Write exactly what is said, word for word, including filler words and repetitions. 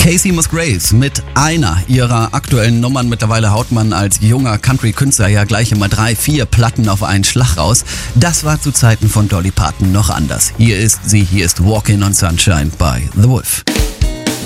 Kacey Musgraves mit einer ihrer aktuellen Nummern. Mittlerweile haut man als junger Country-Künstler ja gleich immer drei, vier Platten auf einen Schlag raus. Das war zu Zeiten von Dolly Parton noch anders. Hier ist sie, hier ist Walking on Sunshine bei The Wolf.